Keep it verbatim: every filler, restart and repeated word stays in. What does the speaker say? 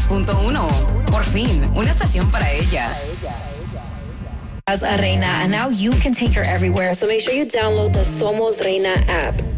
punto uno. Por fin, una estación para ella. As a Reina, and now you can take her everywhere. So make sure you download the Somos Reina app.